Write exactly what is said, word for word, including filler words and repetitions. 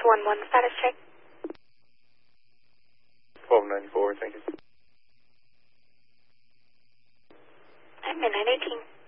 one one, status check. twelve ninety-four, thank you. I'm midnight eighteen.